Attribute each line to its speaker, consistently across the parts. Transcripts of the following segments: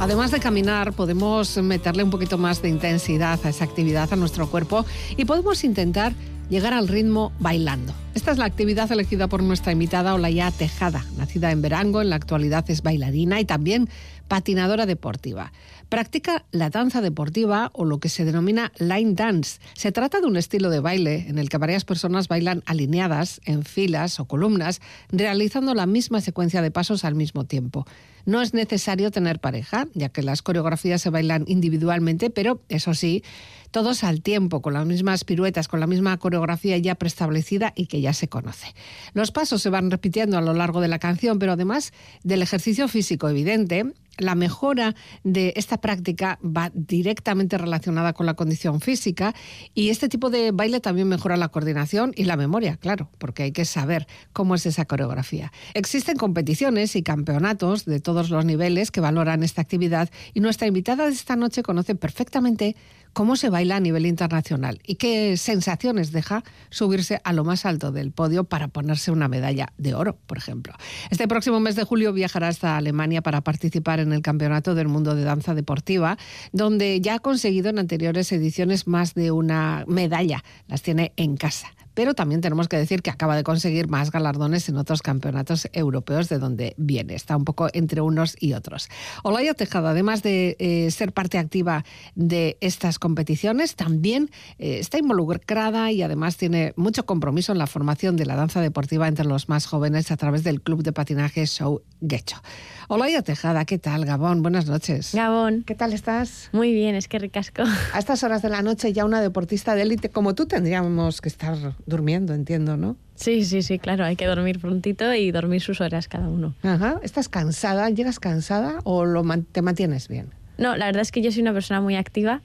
Speaker 1: Además de caminar, podemos meterle un poquito más de intensidad a esa actividad, a nuestro cuerpo, y podemos intentar llegar al ritmo bailando. Esta es la actividad elegida por nuestra invitada Olaya Tejada. Nacida en Verango, en la actualidad es bailarina y también patinadora deportiva. Practica la danza deportiva o lo que se denomina line dance. Se trata de un estilo de baile en el que varias personas bailan alineadas en filas o columnas, realizando la misma secuencia de pasos al mismo tiempo. No es necesario tener pareja, ya que las coreografías se bailan individualmente, pero eso sí, todos al tiempo, con las mismas piruetas, con la misma coreografía ya preestablecida y que ya se conoce. Los pasos se van repitiendo a lo largo de la canción, pero además del ejercicio físico evidente, la mejora de esta práctica va directamente relacionada con la condición física, y este tipo de baile también mejora la coordinación y la memoria, claro, porque hay que saber cómo es esa coreografía. Existen competiciones y campeonatos de todos los niveles que valoran esta actividad, y nuestra invitada de esta noche conoce perfectamente cómo se baila a nivel internacional y qué sensaciones deja subirse a lo más alto del podio para ponerse una medalla de oro, por ejemplo. Este próximo mes de julio viajará hasta Alemania para participar en el Campeonato del Mundo de Danza Deportiva, donde ya ha conseguido en anteriores ediciones más de una medalla. Las tiene en casa. Pero también tenemos que decir que acaba de conseguir más galardones en otros campeonatos europeos de donde viene. Está un poco entre unos y otros. Olaya Tejada, además de ser parte activa de estas competiciones, también está involucrada y además tiene mucho compromiso en la formación de la danza deportiva entre los más jóvenes a través del club de patinaje Show Getxo. Olaya Tejada, ¿qué tal, Gabón? Buenas noches.
Speaker 2: Gabón.
Speaker 1: ¿Qué tal estás?
Speaker 2: Muy bien, es que ricasco.
Speaker 1: A estas horas de la noche ya una deportista de élite como tú tendríamos que estar durmiendo, entiendo, ¿no?
Speaker 2: Sí, claro, hay que dormir prontito y dormir sus horas cada uno.
Speaker 1: Ajá. ¿Estás cansada? ¿Llegas cansada o te mantienes bien?
Speaker 2: No, la verdad es que yo soy una persona muy activa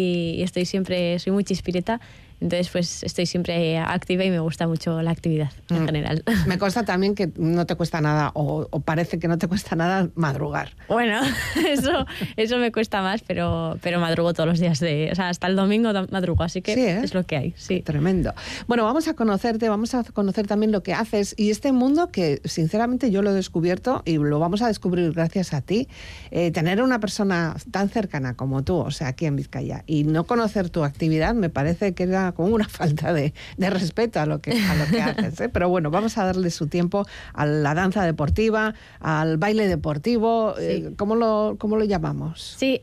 Speaker 2: y soy muy chispireta. Entonces, pues estoy siempre activa y me gusta mucho la actividad en general. Me
Speaker 1: consta también que no te cuesta nada, o parece que no te cuesta nada madrugar.
Speaker 2: Bueno, eso me cuesta más, pero madrugo todos los días. Hasta el domingo madrugo, así que sí, es lo que hay. Sí.
Speaker 1: Tremendo. Bueno, vamos a conocerte, vamos a conocer también lo que haces y este mundo que, sinceramente, yo lo he descubierto y lo vamos a descubrir gracias a ti. Tener una persona tan cercana como tú, o sea, aquí en Vizcaya, y no conocer tu actividad me parece que era como una falta de respeto a lo que haces, ¿eh? Pero bueno, vamos a darle su tiempo a la danza deportiva, al baile deportivo. Sí. ¿Cómo lo llamamos?
Speaker 2: Sí,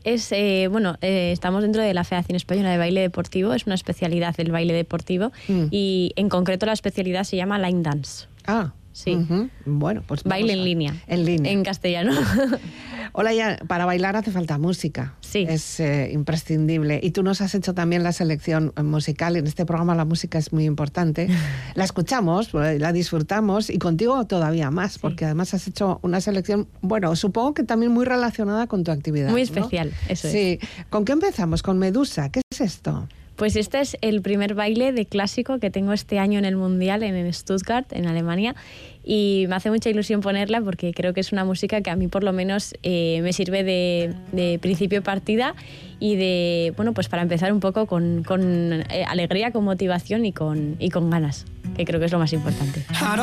Speaker 2: estamos dentro de la Federación Española de Baile Deportivo, es una especialidad del baile deportivo y en concreto la especialidad se llama line dance.
Speaker 1: Ah, sí. Uh-huh. Bueno, pues
Speaker 2: baile en línea.
Speaker 1: En línea.
Speaker 2: En castellano.
Speaker 1: Olaya, para bailar hace falta música.
Speaker 2: Sí.
Speaker 1: Es imprescindible. Y tú nos has hecho también la selección musical. En este programa la música es muy importante. La escuchamos, la disfrutamos y contigo todavía más, porque además has hecho una selección, bueno, supongo que también muy relacionada con tu actividad.
Speaker 2: Muy especial, ¿no? Eso es.
Speaker 1: Sí. ¿Con qué empezamos? Con Medusa. ¿Qué es esto?
Speaker 2: Pues este es el primer baile de clásico que tengo este año en el Mundial en Stuttgart, en Alemania, y me hace mucha ilusión ponerla porque creo que es una música que a mí por lo menos me sirve de principio de partida y de, bueno, pues para empezar un poco con alegría, con motivación y con ganas, que creo que es lo más importante.